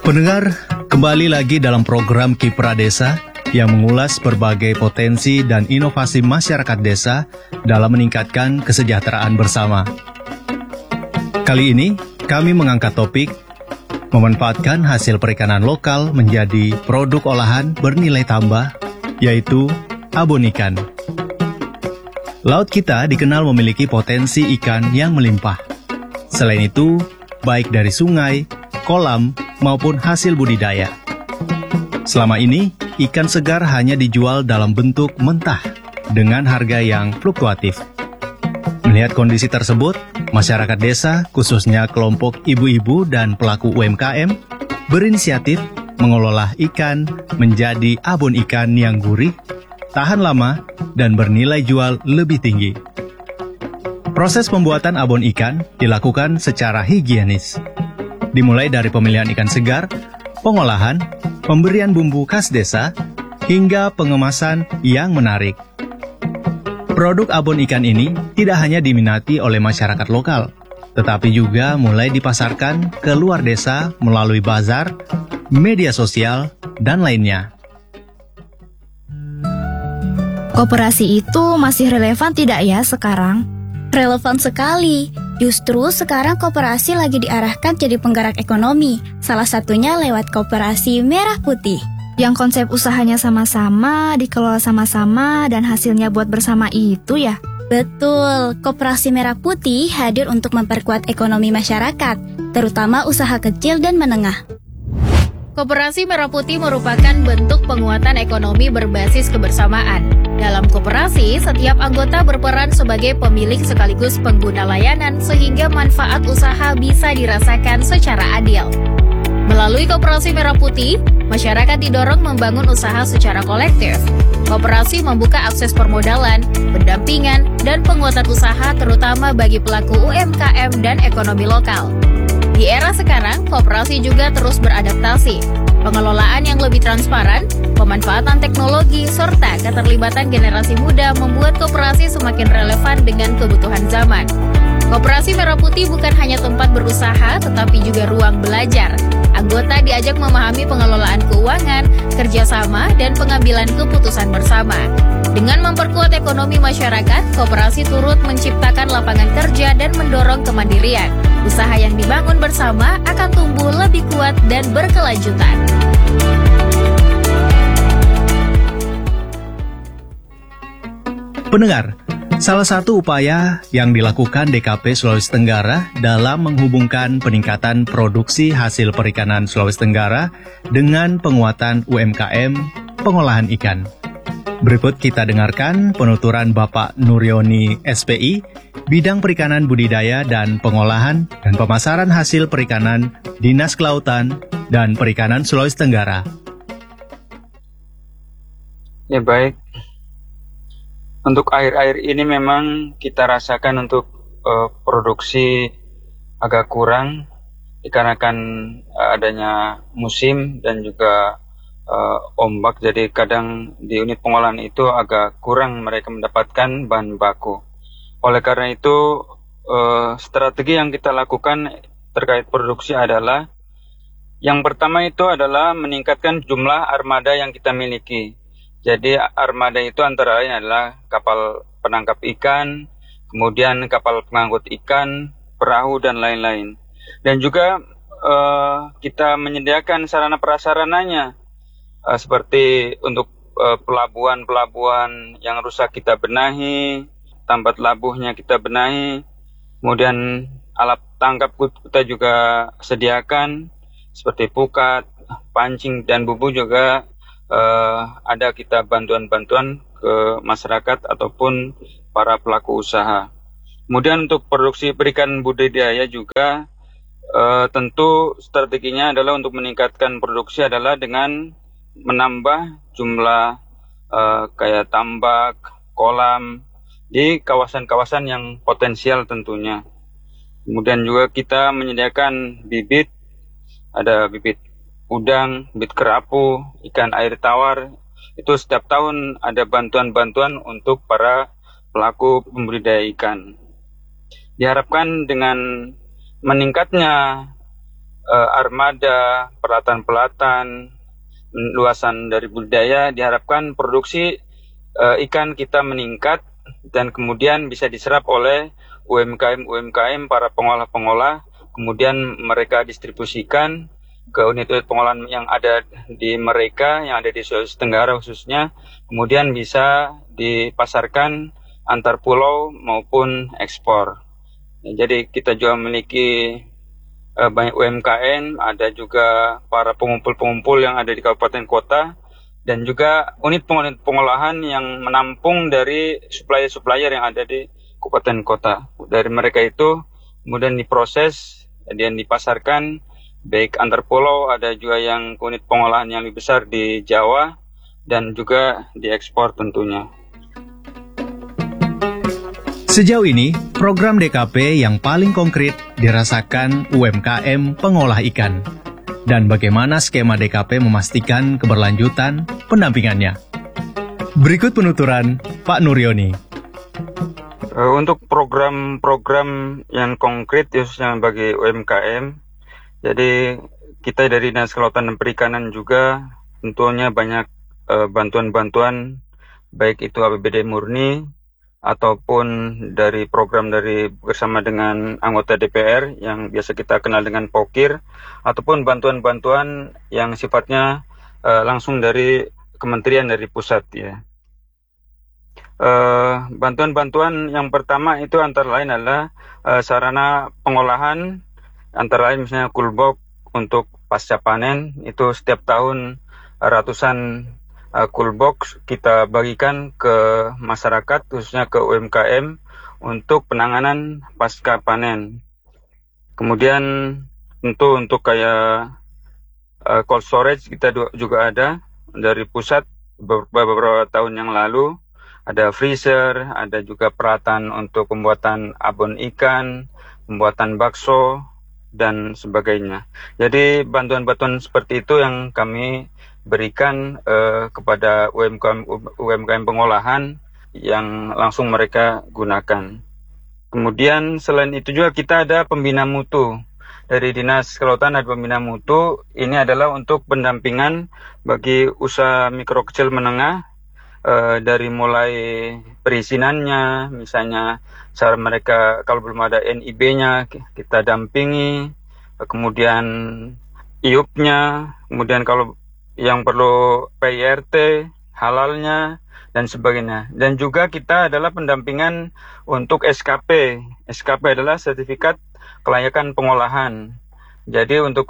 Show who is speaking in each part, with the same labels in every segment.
Speaker 1: Pendengar, kembali lagi dalam program Kiprah Desa yang mengulas berbagai potensi dan inovasi masyarakat desa dalam meningkatkan kesejahteraan bersama. Kali ini, kami mengangkat topik memanfaatkan hasil perikanan lokal menjadi produk olahan bernilai tambah, yaitu abon ikan. Laut kita dikenal memiliki potensi ikan yang melimpah. Selain itu, baik dari sungai, kolam, maupun hasil budidaya. Selama ini, ikan segar hanya dijual dalam bentuk mentah dengan harga yang fluktuatif. Melihat kondisi tersebut, masyarakat desa, khususnya kelompok ibu-ibu dan pelaku UMKM, berinisiatif mengelola ikan menjadi abon ikan yang gurih, tahan lama, dan bernilai jual lebih tinggi. Proses pembuatan abon ikan dilakukan secara higienis. Dimulai dari pemilihan ikan segar, pengolahan, pemberian bumbu khas desa, hingga pengemasan yang menarik. Produk abon ikan ini tidak hanya diminati oleh masyarakat lokal, tetapi juga mulai dipasarkan ke luar desa melalui bazar, media sosial, dan lainnya.
Speaker 2: Koperasi itu masih relevan tidak ya sekarang?
Speaker 3: Relevan sekali. Justru sekarang koperasi lagi diarahkan jadi penggerak ekonomi. Salah satunya lewat Koperasi Merah Putih.
Speaker 2: Yang konsep usahanya sama-sama, dikelola sama-sama, dan hasilnya buat bersama itu ya?
Speaker 3: Betul, Koperasi Merah Putih hadir untuk memperkuat ekonomi masyarakat, terutama usaha kecil dan menengah.
Speaker 4: Koperasi Merah Putih merupakan bentuk penguatan ekonomi berbasis kebersamaan. Dalam koperasi, setiap anggota berperan sebagai pemilik sekaligus pengguna layanan sehingga manfaat usaha bisa dirasakan secara adil. Melalui Koperasi Merah Putih, masyarakat didorong membangun usaha secara kolektif. Koperasi membuka akses permodalan, pendampingan, dan penguatan usaha terutama bagi pelaku UMKM dan ekonomi lokal. Di era sekarang, koperasi juga terus beradaptasi. Pengelolaan yang lebih transparan, pemanfaatan teknologi, serta keterlibatan generasi muda membuat koperasi semakin relevan dengan kebutuhan zaman. Koperasi Merah Putih bukan hanya tempat berusaha, tetapi juga ruang belajar. Anggota diajak memahami pengelolaan keuangan, kerjasama, dan pengambilan keputusan bersama. Dengan memperkuat ekonomi masyarakat, koperasi turut menciptakan lapangan kerja dan mendorong kemandirian. Usaha yang dibangun bersama akan tumbuh lebih kuat dan berkelanjutan.
Speaker 1: Pendengar, salah satu upaya yang dilakukan DKP Sulawesi Tenggara dalam menghubungkan peningkatan produksi hasil perikanan Sulawesi Tenggara dengan penguatan UMKM pengolahan ikan. Berikut kita dengarkan penuturan Bapak Nuryoni SPI, Bidang Perikanan Budidaya dan Pengolahan dan Pemasaran Hasil Perikanan Dinas Kelautan dan Perikanan Sulawesi Tenggara.
Speaker 5: Ya baik, untuk air-air ini memang kita rasakan untuk produksi agak kurang dikarenakan adanya musim dan juga ombak, jadi kadang di unit pengolahan itu agak kurang mereka mendapatkan bahan baku. Oleh karena itu strategi yang kita lakukan terkait produksi adalah yang pertama itu adalah meningkatkan jumlah armada yang kita miliki. Jadi armada itu antara lain adalah kapal penangkap ikan, kemudian kapal pengangkut ikan, perahu, dan lain-lain. Dan juga kita menyediakan sarana prasarananya, seperti untuk pelabuhan-pelabuhan yang rusak kita benahi, tempat labuhnya kita benahi, kemudian alat tangkap kita juga sediakan, seperti pukat, pancing, dan bubu juga ada kita bantuan-bantuan ke masyarakat ataupun para pelaku usaha. Kemudian untuk produksi perikan budidaya juga tentu strateginya adalah untuk meningkatkan produksi adalah dengan menambah jumlah kayak tambak, kolam di kawasan-kawasan yang potensial tentunya. Kemudian juga kita menyediakan bibit, ada bibit udang, bibit kerapu, ikan air tawar. Itu setiap tahun ada bantuan-bantuan untuk para pelaku pembudidaya ikan. Diharapkan dengan meningkatnya armada, pelatan-pelatan, luasan dari budidaya, diharapkan produksi ikan kita meningkat dan kemudian bisa diserap oleh UMKM para pengolah-pengolah, kemudian mereka distribusikan ke unit-unit pengolahan yang ada di mereka, yang ada di Sulawesi Tenggara khususnya, kemudian bisa dipasarkan antar pulau maupun ekspor. Jadi kita juga memiliki banyak UMKM, ada juga para pengumpul-pengumpul yang ada di kabupaten kota, dan juga unit pengolahan yang menampung dari supplier-supplier yang ada di kabupaten kota. Dari mereka itu kemudian diproses dan dipasarkan baik antar pulau, ada juga yang unit pengolahan yang lebih besar di Jawa dan juga diekspor tentunya.
Speaker 1: Sejauh ini, program DKP yang paling konkret dirasakan UMKM pengolah ikan. Dan bagaimana skema DKP memastikan keberlanjutan pendampingannya. Berikut penuturan Pak Nuryoni.
Speaker 5: Untuk program-program yang konkret khususnya bagi UMKM, jadi kita dari Dinas Kelautan dan Perikanan juga tentunya banyak bantuan-bantuan, baik itu APBD murni ataupun dari program dari bersama dengan anggota DPR yang biasa kita kenal dengan POKIR, ataupun bantuan-bantuan yang sifatnya langsung dari kementerian dari pusat ya. Bantuan-bantuan yang pertama itu antara lain adalah sarana pengolahan, antara lain misalnya kulbok untuk pasca panen, itu setiap tahun ratusan kulbox kita bagikan ke masyarakat, khususnya ke UMKM untuk penanganan pasca panen. Kemudian tentu untuk kayak cold storage kita juga ada dari pusat beberapa tahun yang lalu, ada freezer, ada juga peralatan untuk pembuatan abon ikan, pembuatan bakso dan sebagainya. Jadi bantuan-bantuan seperti itu yang kami berikan kepada UMKM pengolahan yang langsung mereka gunakan. Kemudian selain itu juga kita ada pembina mutu. Dari Dinas Kelautan ada pembina mutu. Ini adalah untuk pendampingan bagi usaha mikro kecil menengah, dari mulai perizinannya, misalnya cara mereka kalau belum ada NIB-nya kita dampingi, kemudian IUP-nya, kemudian kalau yang perlu PIRT, halalnya, dan sebagainya. Dan juga kita adalah pendampingan untuk SKP. SKP adalah sertifikat kelayakan pengolahan. Jadi untuk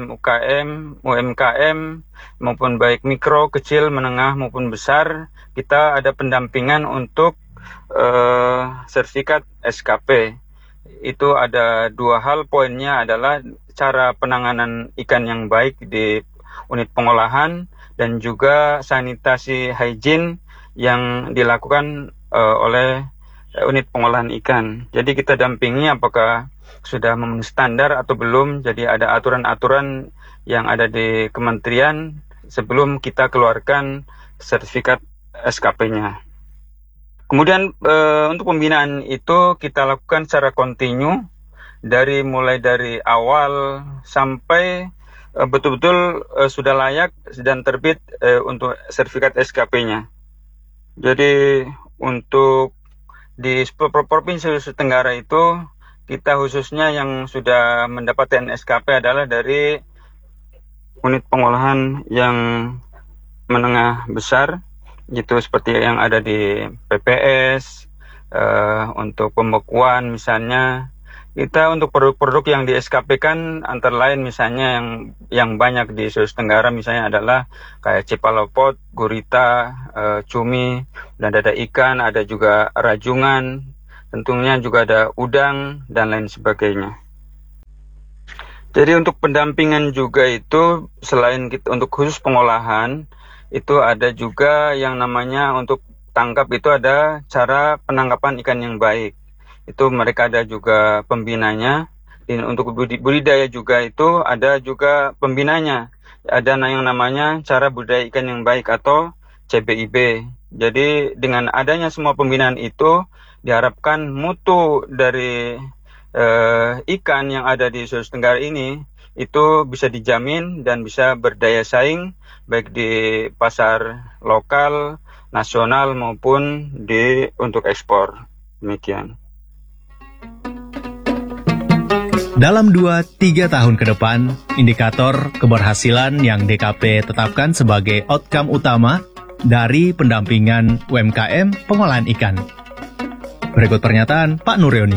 Speaker 5: UMKM maupun baik mikro, kecil, menengah maupun besar, kita ada pendampingan untuk sertifikat SKP. Itu ada dua hal, poinnya adalah cara penanganan ikan yang baik di unit pengolahan dan juga sanitasi hygiene yang dilakukan oleh unit pengolahan ikan. Jadi kita dampingi apakah sudah memenuhi standar atau belum. Jadi ada aturan-aturan yang ada di kementerian sebelum kita keluarkan sertifikat SKP-nya. Kemudian untuk pembinaan itu kita lakukan secara kontinu mulai dari awal sampai betul-betul sudah layak dan terbit untuk sertifikat SKP-nya. Jadi untuk di Provinsi Sulawesi Tenggara itu kita khususnya yang sudah mendapatkan SKP adalah dari unit pengolahan yang menengah besar, gitu seperti yang ada di PPS, untuk pembekuan misalnya. Kita untuk produk-produk yang di SKP kan antara lain misalnya yang banyak di Sulawesi Tenggara misalnya adalah kayak cipalopot, gurita, cumi, dan dada ikan, ada juga rajungan, tentunya juga ada udang dan lain sebagainya. Jadi untuk pendampingan juga itu selain kita untuk khusus pengolahan itu ada juga yang namanya untuk tangkap itu ada cara penangkapan ikan yang baik. Itu mereka ada juga pembinanya. Dan untuk budidaya juga itu ada juga pembinanya. Ada yang namanya cara budidaya ikan yang baik atau CBIB. Jadi dengan adanya semua pembinaan itu diharapkan mutu dari ikan yang ada di Sulawesi Tenggara ini itu bisa dijamin dan bisa berdaya saing baik di pasar lokal, nasional maupun untuk ekspor. Demikian.
Speaker 1: Dalam 2-3 tahun ke depan, indikator keberhasilan yang DKP tetapkan sebagai outcome utama dari pendampingan UMKM pengolahan ikan. Berikut pernyataan Pak Nuryoni.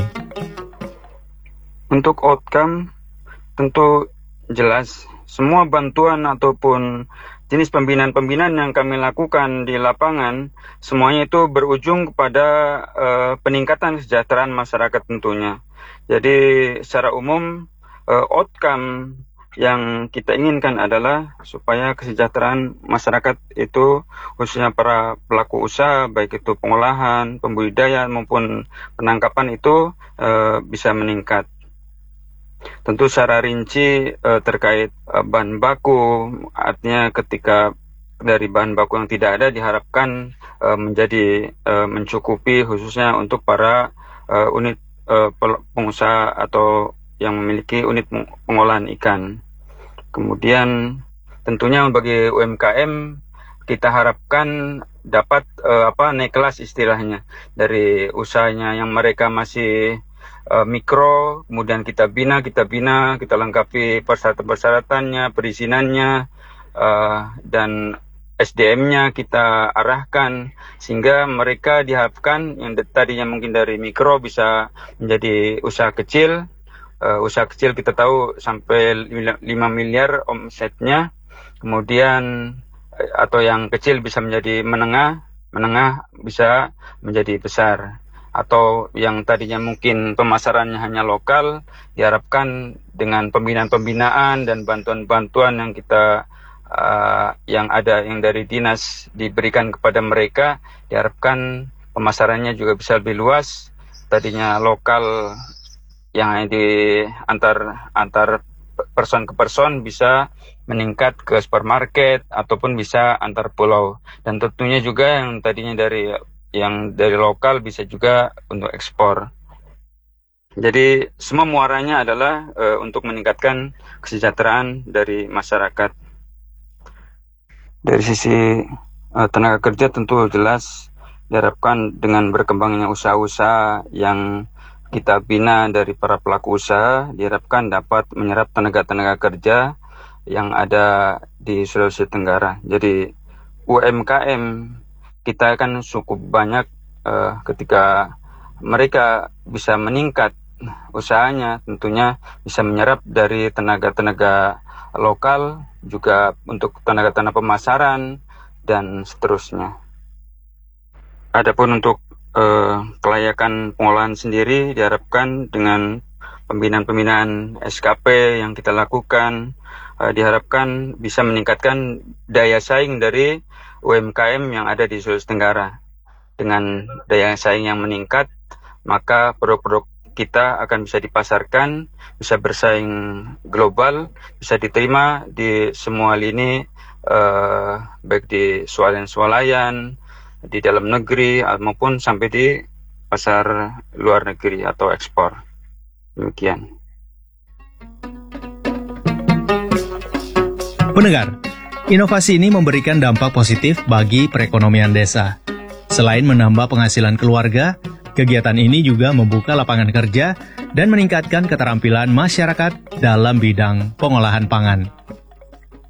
Speaker 5: Untuk outcome, tentu jelas semua bantuan ataupun jenis pembinaan-pembinaan yang kami lakukan di lapangan, semuanya itu berujung kepada peningkatan kesejahteraan masyarakat tentunya. Jadi secara umum, outcome yang kita inginkan adalah supaya kesejahteraan masyarakat itu, khususnya para pelaku usaha, baik itu pengolahan, pembudidayaan maupun penangkapan itu bisa meningkat. Tentu secara rinci terkait bahan baku, artinya ketika dari bahan baku yang tidak ada diharapkan menjadi mencukupi khususnya untuk para unit pengusaha atau yang memiliki unit pengolahan ikan. Kemudian tentunya bagi UMKM kita harapkan dapat naik kelas istilahnya dari usahanya yang mereka masih mikro, kemudian kita bina, kita lengkapi persyaratan-persyaratannya, perizinannya, dan SDM-nya kita arahkan sehingga mereka diharapkan yang tadinya mungkin dari mikro bisa menjadi usaha kecil. Usaha kecil kita tahu sampai 5 miliar omsetnya, kemudian atau yang kecil bisa menjadi menengah bisa menjadi besar, atau yang tadinya mungkin pemasarannya hanya lokal, diharapkan dengan pembinaan-pembinaan dan bantuan-bantuan yang kita yang dari dinas diberikan kepada mereka, diharapkan pemasarannya juga bisa lebih luas, tadinya lokal yang di antar person ke person bisa meningkat ke supermarket ataupun bisa antar pulau, dan tentunya juga yang tadinya dari lokal bisa juga untuk ekspor. Jadi semua muaranya adalah untuk meningkatkan kesejahteraan dari masyarakat. Dari sisi tenaga kerja tentu jelas diharapkan dengan berkembangnya usaha-usaha yang kita bina dari para pelaku usaha, diharapkan dapat menyerap tenaga-tenaga kerja yang ada di Sulawesi Tenggara. Jadi UMKM kita kan cukup banyak, ketika mereka bisa meningkat usahanya, tentunya bisa menyerap dari tenaga-tenaga lokal, juga untuk tenaga-tenaga pemasaran, dan seterusnya. Adapun untuk kelayakan pengolahan sendiri diharapkan dengan pembinaan-pembinaan SKP yang kita lakukan, diharapkan bisa meningkatkan daya saing dari UMKM yang ada di Sulawesi Tenggara. Dengan daya saing yang meningkat, maka produk-produk kita akan bisa dipasarkan, bisa bersaing global, bisa diterima di semua lini, baik di swalayan, di dalam negeri maupun sampai di pasar luar negeri atau ekspor. Demikian.
Speaker 1: Pendengar, inovasi ini memberikan dampak positif bagi perekonomian desa. Selain menambah penghasilan keluarga, kegiatan ini juga membuka lapangan kerja dan meningkatkan keterampilan masyarakat dalam bidang pengolahan pangan.